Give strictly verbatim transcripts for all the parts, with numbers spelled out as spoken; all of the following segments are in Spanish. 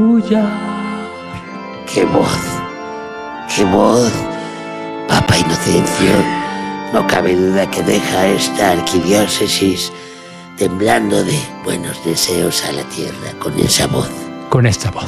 ¡Qué voz! ¡Qué voz! Papa Inocencio, no cabe duda que deja esta arquidiócesis temblando de buenos deseos a la tierra con esa voz. Con esta voz.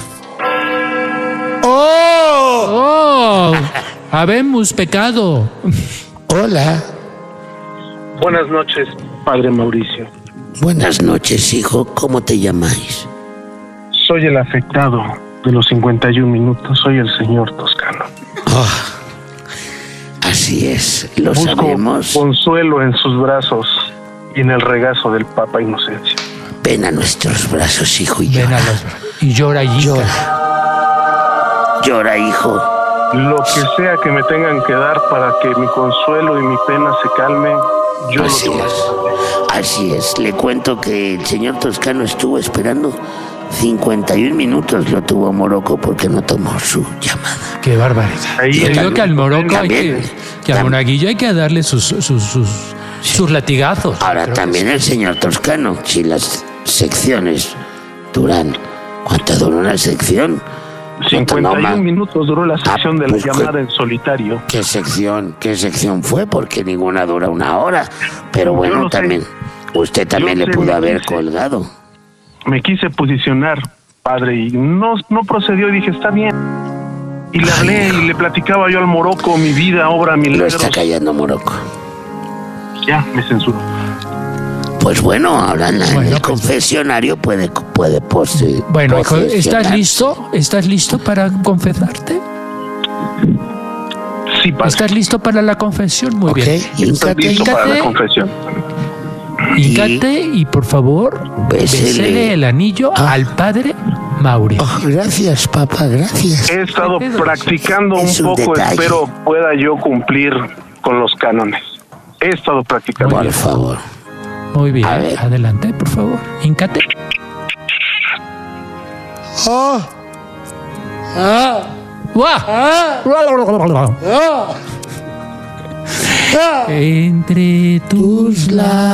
¡Oh! ¡Oh! Habemos pecado. Hola. Buenas noches, padre Mauricio. Buenas noches, hijo. ¿Cómo te llamáis? Soy el afectado de los cincuenta y un minutos. Soy el señor Toscano. Oh, así es, lo Busco sabemos. consuelo en sus brazos y en el regazo del Papa Inocencio. Ven a nuestros brazos, hijo, y Ven llora. a los... Y llora y Llora. Llora, hijo. Lo que sea que me tengan que dar para que mi consuelo y mi pena se calme, yo Así lo tomaré. es. Así es. Le cuento que el señor Toscano estuvo esperando cincuenta y un minutos. Lo tuvo Morocco porque no tomó su llamada. Qué barbaridad. Ahí Yo digo también- que al Morocco hay también- que... Que al monaguillo hay que darle sus, sus, sus, sus latigazos. Ahora Creo que también sí. el señor Toscano. Si las secciones duran... ¿Cuánto dura una sección? cincuenta y No, ma- un minutos duró la sección de la pues, llamada en solitario. ¿Qué sección? ¿Qué sección fue? Porque ninguna dura una hora. Pero Yo bueno, lo sé. también... Usted también Yo le sé, pudo me haber quise. colgado. Me quise posicionar, padre, y no, no procedió. Y dije, está bien. Y le hablé y le platicaba yo al Morocco mi vida, obra, Lo milagros. está callando Morocco. Ya, me censuró. Pues bueno, ahora en, la- en Bueno, el pues- confesionario puede, puede pose- Bueno, hijo, ¿estás posesionar. listo? ¿Estás listo para confesarte? Sí, padre. ¿Estás listo para la confesión? Muy Ok, bien. Estoy híncate, listo para la Híncate. confesión. Híncate y por favor, Bésele. bésele el anillo Ah. al padre Mauri. Oh, gracias, papá, gracias. He estado Pedro, practicando es un un poco, detalle. espero pueda yo cumplir con los cánones. He estado practicando. Por favor. Muy bien, A ver. adelante, por favor. Híncate. Oh, ¡Guau! Entre tus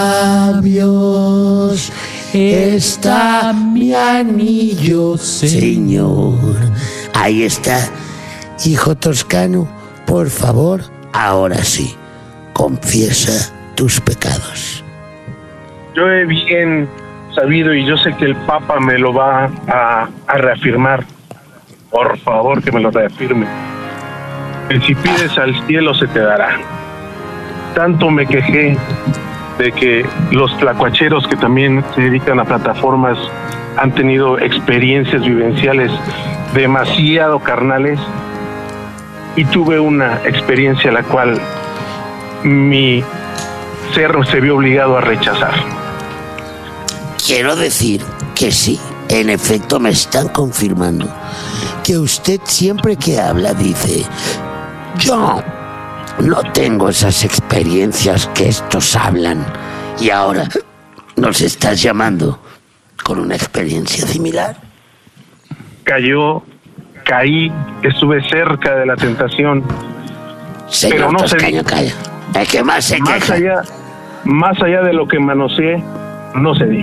labios está mi anillo, Señor. Ahí está. Hijo Toscano, por favor, ahora sí, confiesa tus pecados. Yo he bien sabido y yo sé que el Papa me lo va a, a reafirmar. Por favor, que me lo reafirme. Que si pides al cielo se te dará. Tanto me quejé de que los tlacuacheros que también se dedican a plataformas han tenido experiencias vivenciales demasiado carnales, y tuve una experiencia la cual mi ser se vio obligado a rechazar. Quiero decir que sí, en efecto me están confirmando que usted siempre que habla dice: yo no tengo esas experiencias que estos hablan, y ahora nos estás llamando con una experiencia similar. Cayó, caí, estuve cerca de la tentación. Señor Pero no se Toscano, di- calla. El que más se Más queja. allá, más allá de lo que manoseé, no cedí.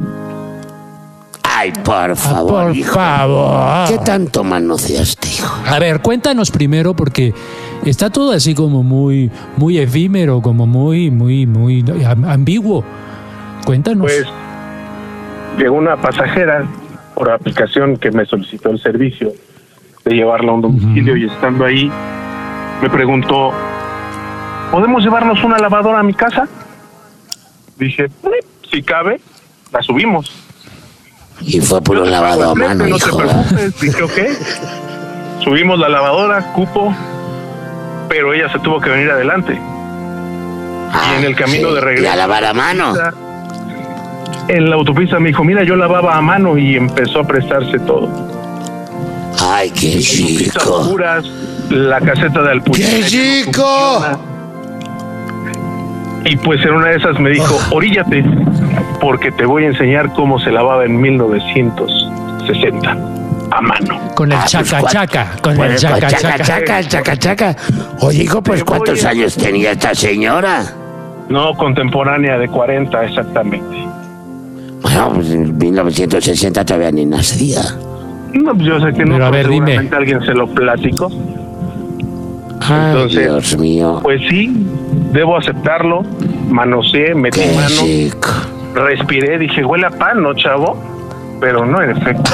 Ay, por Ah, favor, por hijo. favor. ¿Qué tanto manoseaste, hijo? A ver, cuéntanos primero porque está todo así como muy, muy efímero, como muy, muy, muy am- ambiguo. Cuéntanos. Pues llegó una pasajera por aplicación que me solicitó el servicio de llevarla a un domicilio. Ujú. Y estando ahí me preguntó: ¿podemos llevarnos una lavadora a mi casa? Dije, "Eh, si cabe, la subimos". Y fue por Yo un te pago lavado a el flete, mano, no hijo. te preocupes. Dije, ok. Subimos la lavadora, cupo, pero ella se tuvo que venir adelante. Ah, y en el camino sí, de regreso, y a lavar a mano. en la autopista me dijo: mira, yo lavaba a mano, y empezó a prestarse todo. Ay, qué Pistas chico. oscuras, la caseta de alpuñete. ¡Qué chico! Y pues en una de esas me dijo: oríllate, porque te voy a enseñar cómo se lavaba en mil novecientos sesenta a mano. Con el Ah, pues, chaca ¿cuál- chaca, con Pues, el chaca pues, chaca. chaca, chaca, chaca. Oye, hijo, pues Te voy ¿cuántos a- años tenía esta señora? No, contemporánea, de cuarenta exactamente. Bueno, pues en mil novecientos sesenta todavía ni nacía. No, pues yo sé que no, pero a ver, dime. seguramente alguien se lo platicó. Ay, Entonces, Dios mío. Pues sí, debo aceptarlo. Manoseé, metí Qué mano, chico. respiré, dije, huele a pan, ¿no, chavo? Pero no, en efecto.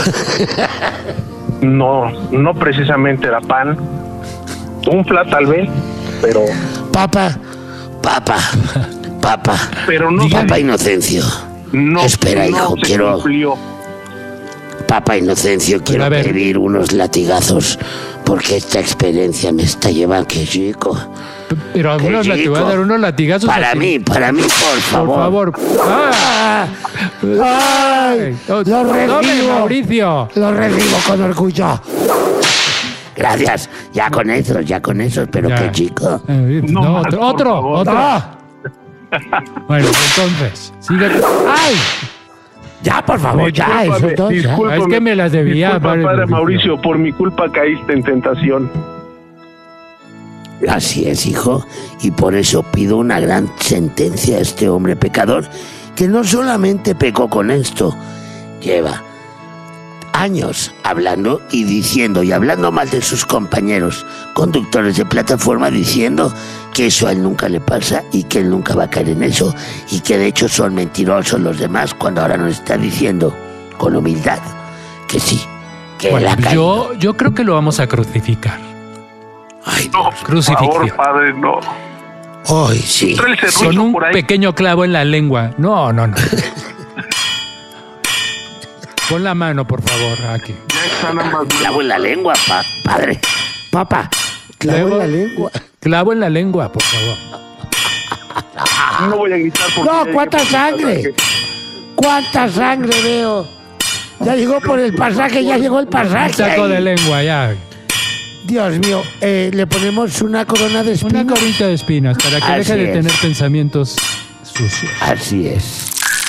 No, no precisamente era pan. Un flat tal vez, pero... Papá, papá, papá. Pero no... Papá Inocencio. No, Espera, no hijo, se quiero... cumplió. Papá Inocencio, quiero a ver. pedir unos latigazos porque esta experiencia me está llevando, qué chico. Pero algunos Qué la- te voy a chico. dar unos latigazos. Para así. mí, para mí, por Por favor. favor. ¡Ah! ¡Ay! Oh, Lo tome, recibo. Mauricio. Lo recibo con orgullo. Gracias. Ya con eso, ya con eso, pero Ya. qué chico. Eh, No no, más, otro, por otro, favor. otro. ¡Ah! Bueno, entonces, sigue. ¡Ay! Ya, por favor, ya, eso Discúlpame, todo, ya. discúlpame, Es que me las debía, disculpa, padre padre Mauricio. Mauricio, por mi culpa caíste en tentación. Así es, hijo, y por eso pido una gran sentencia a este hombre pecador, que no solamente pecó con esto, lleva años hablando y diciendo y hablando mal de sus compañeros conductores de plataforma, diciendo que eso a él nunca le pasa y que él nunca va a caer en eso y que de hecho son mentirosos los demás, cuando ahora nos está diciendo con humildad que sí, que Bueno, él ha caído. yo, yo creo que lo vamos a crucificar. Ay, No, Crucifixión. por favor, padre, no. hoy sí. Trae el Con serrucho un por ahí. pequeño clavo en la lengua. No, no, no. Pon la mano, por favor, aquí. Ya están ambas Clavo en la lengua, pa- padre. Papá, clavo en la lengua. Clavo en la lengua, por favor. No voy a gritar porque... No, ya ¿cuánta llegué por el sangre? pasaje. ¿Cuánta sangre veo? Ya llegó por el pasaje, ya llegó el pasaje. Saco ahí. de lengua, ya. Dios mío, eh, le ponemos una corona de espinas. Una corita de espinas para que Así deje de es. tener pensamientos sucios. Así es.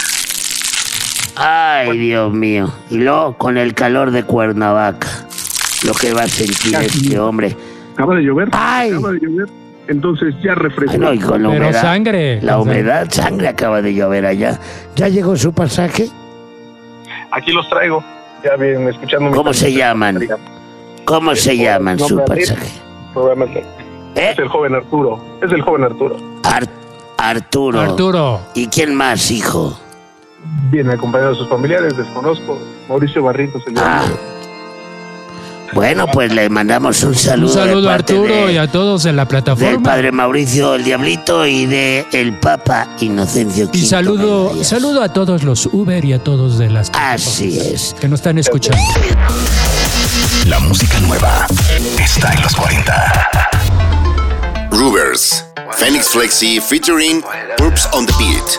Ay, Dios mío. Y luego con el calor de Cuernavaca, lo que va a sentir este hombre. Acaba de llover. Ay. Acaba de llover. Entonces ya refrescó. Ay, no, y con la Pero humedad. sangre. La o sea, humedad, sangre acaba de llover allá. ¿Ya llegó su pasaje? Aquí los traigo. Ya bien, escuchando. mi ¿Cómo se canción. llaman? ¿Cómo se llaman No, su no, pasaje? Prográmate. ¿Eh? Es el joven Arturo. Es el joven Arturo. Ar- Arturo. Arturo. ¿Y quién más, hijo? Viene acompañado de sus familiares, desconozco. Mauricio Barrientos se llama. Ah. Bueno, pues le mandamos un saludo. Un saludo de a parte Arturo de- y a todos en la del plataforma. padre Mauricio el Diablito y de el Papa Inocencio Y Quinto saludo, Medallas. saludo a todos los Uber y a todos de las Así es. que nos están escuchando. La música nueva está en los cuarenta. Rubers, Phoenix Flexi featuring Purps on the Beat.